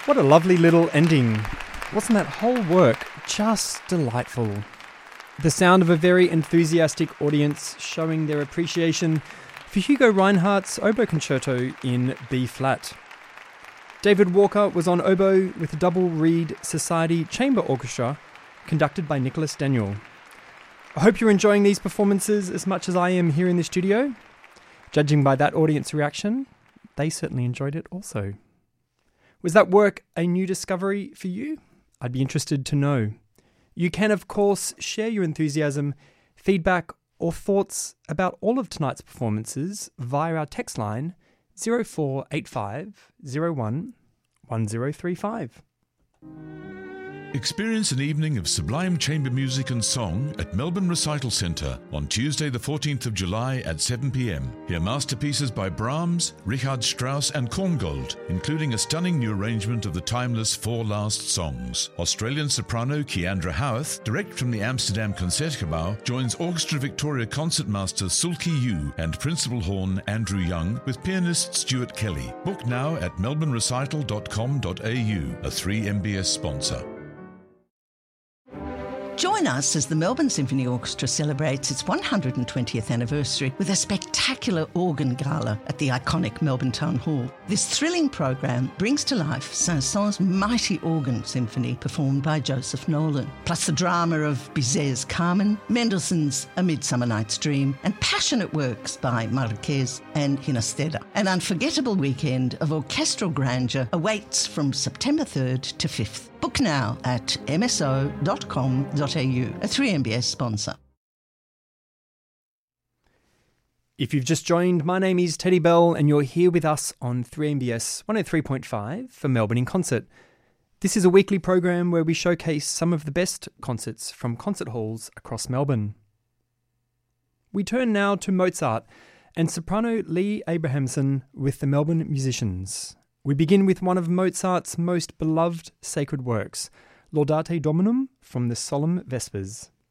What a lovely little ending. Wasn't that whole work just delightful? The sound of a very enthusiastic audience showing their appreciation for Hugo Reinhardt's oboe concerto in B-flat. David Walker was on oboe with the Double Reed Society Chamber Orchestra, conducted by Nicholas Daniel. I hope you're enjoying these performances as much as I am here in the studio. Judging by that audience reaction, they certainly enjoyed it also. Was that work a new discovery for you? I'd be interested to know. You can, of course, share your enthusiasm, feedback, or thoughts about all of tonight's performances via our text line 0485 01 1035. Experience an evening of sublime chamber music and song at Melbourne Recital Centre on Tuesday the 14th of July at 7 p.m. Hear masterpieces by Brahms, Richard Strauss and Korngold, including a stunning new arrangement of the timeless Four Last Songs. Australian soprano Keandra Howarth, direct from the Amsterdam Concertgebouw, joins Orchestra Victoria concertmaster Sulki Yu and principal horn Andrew Young with pianist Stuart Kelly. Book now at melbournerecital.com.au, a 3MBS sponsor. Join us as the Melbourne Symphony Orchestra celebrates its 120th anniversary with a spectacular organ gala at the iconic Melbourne Town Hall. This thrilling program brings to life Saint-Saëns' mighty organ symphony performed by Joseph Nolan, plus the drama of Bizet's Carmen, Mendelssohn's A Midsummer Night's Dream, and passionate works by Marquez and Ginastera. An unforgettable weekend of orchestral grandeur awaits from September 3rd to 5th. Book now at mso.com.au, a 3MBS sponsor. If you've just joined, my name is Teddy Bell and you're here with us on 3MBS 103.5 for Melbourne in Concert. This is a weekly program where we showcase some of the best concerts from concert halls across Melbourne. We turn now to Mozart and soprano Lee Abrahamson with the Melbourne Musicians. We begin with one of Mozart's most beloved sacred works, Laudate Dominum from the Solemn Vespers.